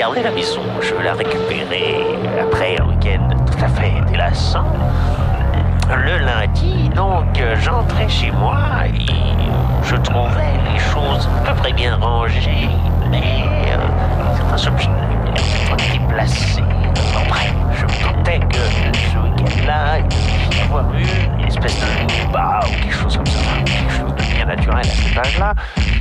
garder la maison, je veux la récupérer après un week-end tout à fait délassant. Le lundi, donc, j'entrais chez moi et je trouvais les choses à peu près bien rangées, mais certains objets ont été placés. Après, je me doutais que ce week-end-là, il devait y avoir eu une espèce de loup-bas ou quelque chose comme ça, quelque chose de bien naturel à cet âge-là.